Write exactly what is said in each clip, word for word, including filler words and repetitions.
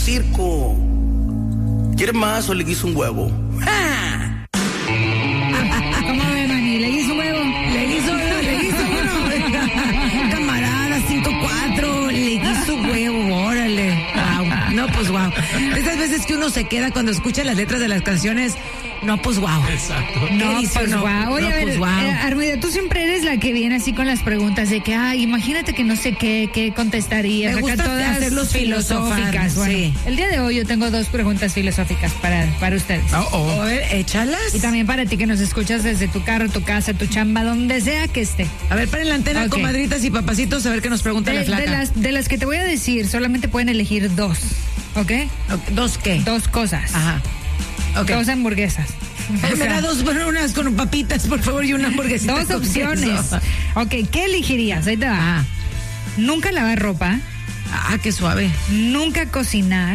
circo. ¿Quieres más o le guiso un huevo? ¡Ah! ¿Cómo ve, Manny? ¿Le guiso un huevo? Le guiso uno, le guiso uno. Camarada, cinco cuatro, le guiso huevo, órale. Wow. No, pues wow. Esas veces que uno se queda cuando escucha las letras de las canciones. No, pues wow. Exacto. No, dice pues uno? guau. Oye, No, a ver, pues, guau. eh, Armida, tú siempre eres la que viene así con las preguntas de que, ay, imagínate que no sé qué, qué contestarías. Me Acá gusta todas hacerlos filosofar, Bueno, sí. el día de hoy yo tengo dos preguntas filosóficas para, para ustedes. Oh, oh. A ver, échalas. Y también para ti que nos escuchas desde tu carro, tu casa, tu chamba, donde sea que esté. A ver, paren la antena, Ok. comadritas y papacitos, a ver qué nos pregunta De, la flaca. de las, de las que te voy a decir, solamente pueden elegir dos, ¿ok? Ok, ¿dos qué? Dos cosas. Ajá. Ok. Dos hamburguesas. Eh, O me sea, da dos, bueno, unas con papitas, por favor, y una hamburguesita. dos con opciones. queso. Ok, ¿qué elegirías? Ahí te va. Ah, Nunca lavar ropa, ah, qué suave. nunca cocinar,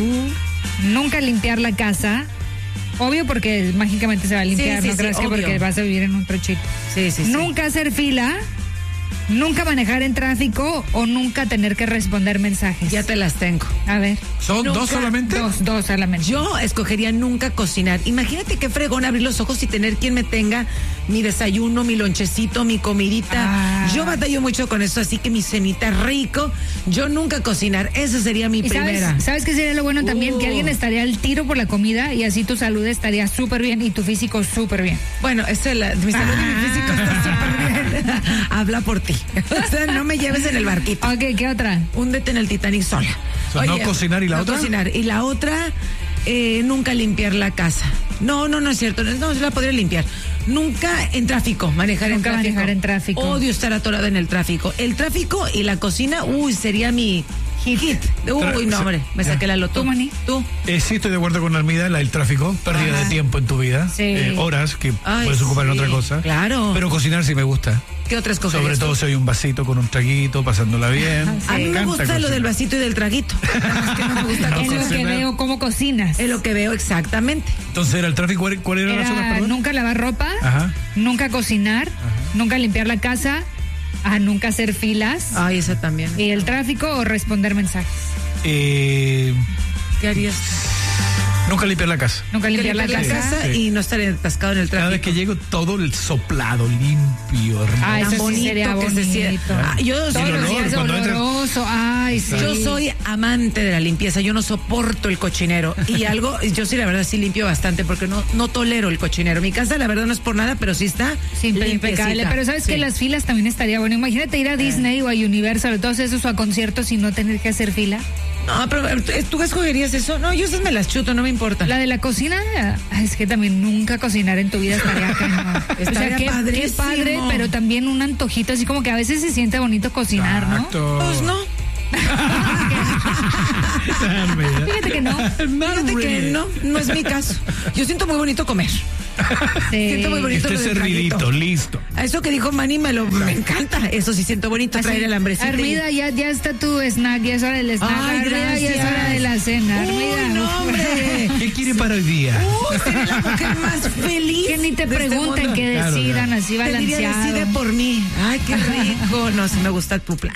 Uh, nunca limpiar la casa. Obvio porque mágicamente se va a limpiar, Sí, sí, no sí, creas que obvio. porque vas a vivir en un trochito. sí, sí, sí. Nunca hacer fila, nunca manejar en tráfico o nunca tener que responder mensajes. Ya te las tengo. A ver, ¿Son Nunca. dos solamente? dos, dos solamente. Yo escogería nunca cocinar. Imagínate qué fregón abrir los ojos y tener quien me tenga mi desayuno, mi lonchecito, mi comidita. Ah. Yo batallo mucho con eso, así que mi cenita rico. Yo nunca cocinar. Esa sería mi ¿Y primera. sabes, sabes qué sería lo bueno también? Uh. Que alguien estaría al tiro por la comida y así tu salud estaría súper bien y tu físico súper bien. Bueno, eso es la, mi salud y mi físico está súper bien. Habla por ti. O sea, no me lleves en el barquito. Ok, ¿qué otra? Húndete en el Titanic sola. O sea, no cocinar, ¿y la no otra? cocinar. Y la otra, eh, nunca limpiar la casa. No, no, no es cierto. No, se la podría limpiar. Nunca en tráfico, manejar Nunca en tráfico. manejar en tráfico. Odio estar atorada en el tráfico. El tráfico y la cocina, uy, sería mi hit. Uy, no, hombre, me saqué la loto. ¿Tú, Mani? ¿Tú? Eh, sí, estoy de acuerdo con Armida, la del tráfico, pérdida Ajá. de tiempo en tu vida, Sí. eh, horas que Ay, puedes ocupar en sí, otra cosa. claro. Pero cocinar sí me gusta. ¿Qué otras cosas? Sobre todo si hay un vasito con un traguito, pasándola bien. A mí me encanta gusta lo cocinar. del vasito y del traguito. Nada más que no me gusta No en lo que cocinar. veo cómo cocinas. Es lo que veo exactamente. Entonces, ¿era el tráfico? ¿Cuál, cuál era, la zona, Era perdón? nunca lavar ropa, Ajá. nunca cocinar, nunca limpiar la casa, a nunca hacer filas, Ay, esa también. y el tráfico o responder mensajes. Eh, ¿Qué harías? nunca limpiar la casa. Nunca limpiar la Limpiar casa. Sí. y no estar atascado en el Cada vez tráfico. que llego, todo el soplado, limpio, hermoso. Ah, Tan eso sí bonito sería que se siente. bonito. Ah, yo Todos sí, los olor, días cuando entras- oloroso. Ay, sí. Yo soy amante de la limpieza, yo no soporto el cochinero. Y algo, yo sí, la verdad, sí limpio bastante porque no, no tolero el cochinero. Mi casa, la verdad, no es por nada, pero sí está Siempre limpiecita. impecable. Pero sabes que Sí. las filas también estaría bueno. Imagínate ir a Disney o a Universal o todos esos o a conciertos y no tener que hacer fila. No, pero eh, ¿tú escogerías eso? No, yo esas me las chuto, no me importa. La de la cocina, ay, es que también nunca cocinar en tu vida estaría acá, ¿no? O Estaría sea, qué, qué padrísimo. padre, pero también un antojito, así como que a veces se siente bonito cocinar, ¿no? Exacto. Pues no. Armida. Fíjate que no. Fíjate que no, no es mi caso. Yo siento muy bonito comer. Sí. Siento muy bonito. Este lo del servidito, traguito. listo. A eso que dijo Manny me lo me encanta. Eso sí siento bonito, Así, traer el hambrecito. y- Armida, ya, ya está tu snack, ya es hora del snack. Ay, Armida, ya es gracias. hora de la cena. Uy, Armida, no, uf. hombre. ¿Qué quiere para hoy día? Uy, seré la mujer más feliz. Que ni te de este pregunten, mundo. que Claro, decidan claro. así Te diría, balanceado. decide por mí. Ay, qué rico. No, sí me gusta tu plan.